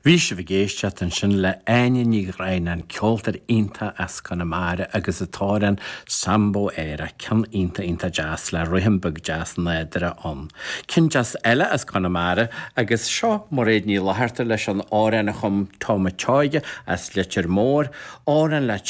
Bhí se bh géiste an sin le aine ní rain an ceoltar ionta as Connemara agus atáran sambo éire cin ionta jazz le ruimbug jazz nédra an. Cin jazz eile as Connemara agus seo mar réad ní láthirta leis an áran a chum Thomas Teige as letir mór, áran le